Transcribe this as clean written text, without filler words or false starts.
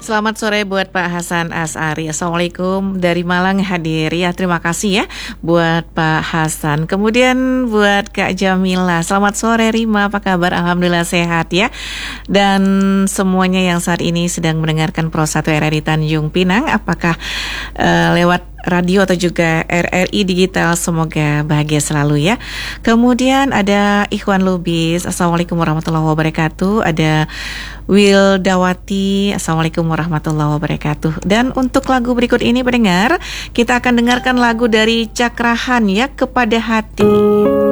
Selamat sore buat Pak Hasan Asari. Assalamualaikum dari Malang hadir ya. Terima kasih ya buat Pak Hasan. Kemudian buat Kak Jamila. Selamat sore Rima, apa kabar? Alhamdulillah sehat ya. Dan semuanya yang saat ini sedang mendengarkan Pro 1 RRI Tanjung Pinang, apakah lewat radio atau juga RRI Digital, semoga bahagia selalu ya. Kemudian ada Ikhwan Lubis, Assalamualaikum warahmatullahi wabarakatuh. Ada Wildawati, Assalamualaikum warahmatullahi wabarakatuh. Dan untuk lagu berikut ini pendengar, kita akan dengarkan lagu dari Cakrahan ya, Kepada Hati.